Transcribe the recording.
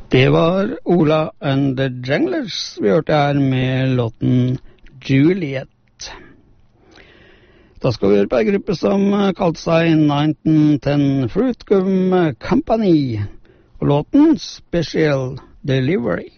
Det var Ola and the Janglers vi hørte her med låten Juliet. Da skal vi høre på en gruppe som kalte seg 1910 Fruit Gum Company, og låten Special Delivery.